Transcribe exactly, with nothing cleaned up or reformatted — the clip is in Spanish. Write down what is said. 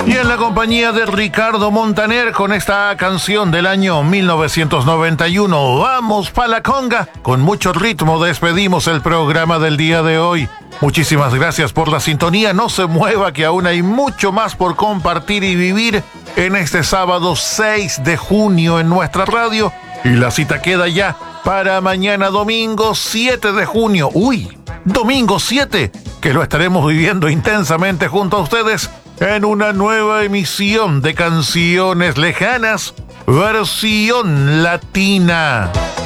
Y en la compañía de Ricardo Montaner con esta canción del año mil novecientos noventa y uno, Vamos pa' la conga. Con mucho ritmo despedimos el programa del día de hoy. Muchísimas gracias por la sintonía. No se mueva, que aún hay mucho más por compartir y vivir en este sábado seis de junio en nuestra radio. Y la cita queda ya para mañana domingo siete de junio. Uy, domingo siete, que lo estaremos viviendo intensamente junto a ustedes en una nueva emisión de Canciones Lejanas, versión latina.